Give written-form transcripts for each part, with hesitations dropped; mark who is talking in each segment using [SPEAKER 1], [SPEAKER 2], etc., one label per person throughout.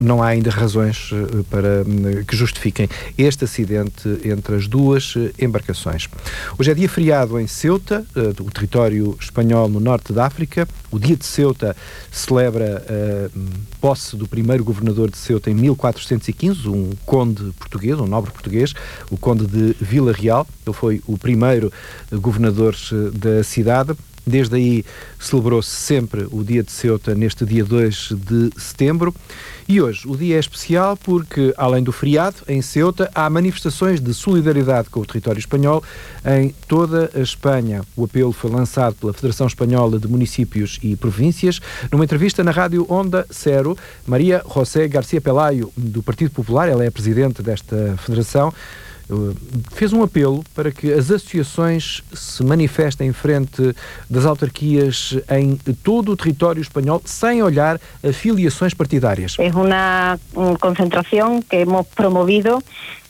[SPEAKER 1] não há ainda razões para que justifiquem este acidente entre as duas embarcações. Hoje é dia feriado em Ceuta, do território espanhol no norte da África. O dia de Ceuta celebra a posse do primeiro governador de Ceuta em 1415, um conde português, um nobre português, o conde de Vila Real. Ele foi o primeiro governador da cidade. Desde aí celebrou-se sempre o dia de Ceuta neste dia 2 de setembro e hoje o dia é especial porque, além do feriado, em Ceuta há manifestações de solidariedade com o território espanhol em toda a Espanha. O apelo foi lançado pela Federação Espanhola de Municípios e Províncias. Numa entrevista na rádio Onda Cero, Maria José García Pelayo, do Partido Popular, ela é a presidente desta federação, fez um apelo para que as associações se manifestem em frente das autarquias em todo o território espanhol, sem olhar a filiações partidárias.
[SPEAKER 2] É uma concentração que hemos promovido.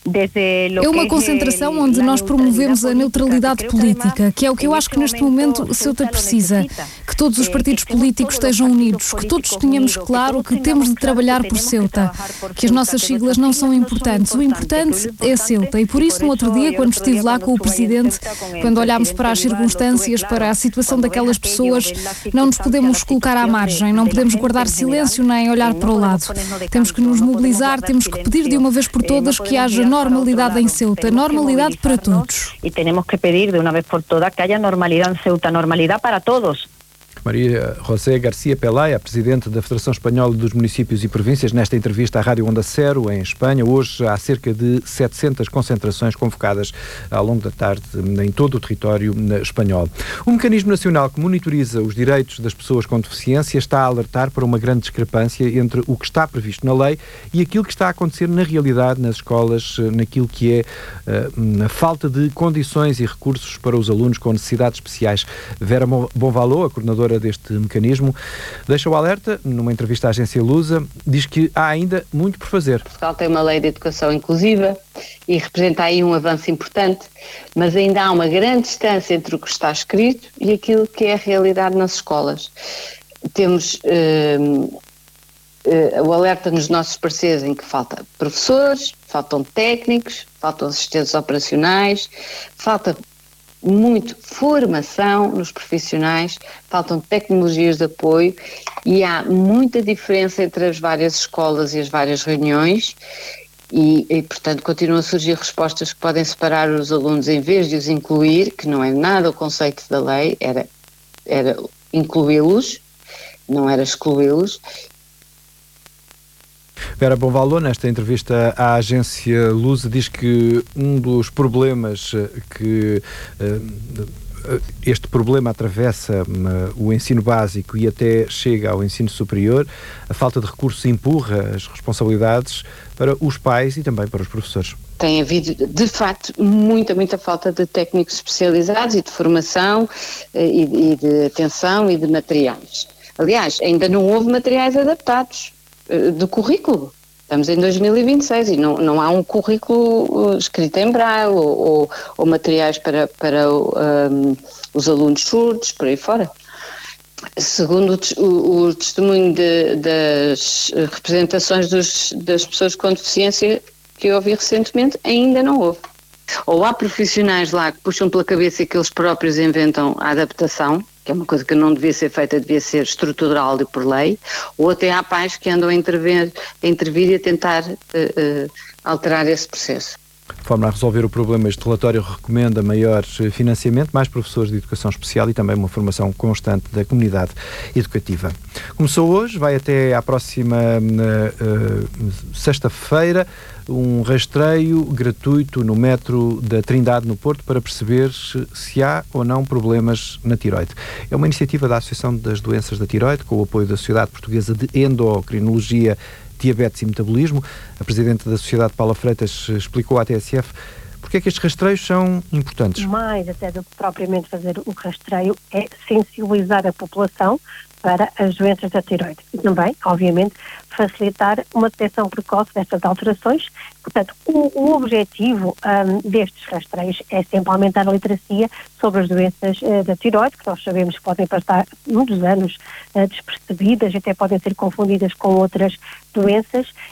[SPEAKER 3] É uma concentração onde nós promovemos a neutralidade política, que é o que eu acho que neste momento Ceuta precisa. Que todos os partidos políticos estejam unidos, que todos tenhamos claro que temos de trabalhar por Ceuta, que as nossas siglas não são importantes. O importante é Ceuta e por isso no outro dia, quando estive lá com o Presidente, quando olhámos para as circunstâncias, para a situação daquelas pessoas, não nos podemos colocar à margem, não podemos guardar silêncio nem olhar para o lado. Temos que nos mobilizar, temos que pedir de uma vez por todas que haja normalidade em Ceuta, normalidade para todos.
[SPEAKER 2] E temos que pedir de uma vez por todas que haja normalidade em Ceuta, normalidade para todos.
[SPEAKER 1] Maria José García Pelayo, presidente da Federação Espanhola dos Municípios e Províncias, nesta entrevista à Rádio Onda Cero, em Espanha. Hoje há cerca de 700 concentrações convocadas ao longo da tarde em todo o território espanhol. O Mecanismo Nacional que monitoriza os direitos das pessoas com deficiência está a alertar para uma grande discrepância entre o que está previsto na lei e aquilo que está a acontecer na realidade nas escolas, naquilo que é a falta de condições e recursos para os alunos com necessidades especiais. Vera Bonvaló, a coordenadora deste mecanismo, deixa o alerta numa entrevista à agência Lusa, diz que há ainda muito por fazer.
[SPEAKER 4] Portugal tem uma lei de educação inclusiva e representa aí um avanço importante, mas ainda há uma grande distância entre o que está escrito e aquilo que é a realidade nas escolas. Temos o alerta nos nossos pareceres em que falta professores, faltam técnicos, faltam assistentes operacionais, falta muito formação nos profissionais, faltam tecnologias de apoio e há muita diferença entre as várias escolas e as várias reuniões e portanto, continuam a surgir respostas que podem separar os alunos em vez de os incluir, que não é nada o conceito da lei, era incluí-los, não era excluí-los.
[SPEAKER 1] Vera Bonvaló, nesta entrevista à agência Lusa, diz que um dos problemas que este problema atravessa o ensino básico e até chega ao ensino superior, a falta de recursos empurra as responsabilidades para os pais e também para os professores.
[SPEAKER 4] Tem havido, de facto, muita falta de técnicos especializados e de formação e de atenção e de materiais. Aliás, ainda não houve materiais adaptados do currículo. Estamos em 2026 e não há um currículo escrito em braille ou materiais para os alunos surdos, por aí fora. Segundo o testemunho das representações das pessoas com deficiência que eu ouvi recentemente, ainda não houve. Ou há profissionais lá que puxam pela cabeça e que eles próprios inventam a adaptação, que é uma coisa que não devia ser feita, devia ser estrutural e por lei, ou até há pais que andam a intervir e a tentar alterar esse processo.
[SPEAKER 1] De forma a resolver o problema, este relatório recomenda maior financiamento, mais professores de educação especial e também uma formação constante da comunidade educativa. Começou hoje, vai até à próxima sexta-feira, um rastreio gratuito no metro da Trindade, no Porto, para perceber se há ou não problemas na tiroide. É uma iniciativa da Associação das Doenças da Tiroide, com o apoio da Sociedade Portuguesa de Endocrinologia, Diabetes e Metabolismo. A Presidente da Sociedade, Paula Freitas, explicou à TSF porque é que estes rastreios são importantes.
[SPEAKER 2] Mais até do que propriamente fazer o rastreio é sensibilizar a população
[SPEAKER 5] para as doenças da tiroide. E também, obviamente, facilitar uma detecção precoce destas alterações. Portanto, o objetivo destes rastreios é sempre aumentar a literacia sobre as doenças da tiroide, que nós sabemos que podem passar muitos anos despercebidas, até podem ser confundidas com outras doenças,